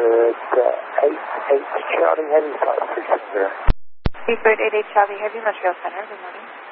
88 Charlie Heavy, 560. Seabird 88 Charlie Heavy, Montreal Center, good morning.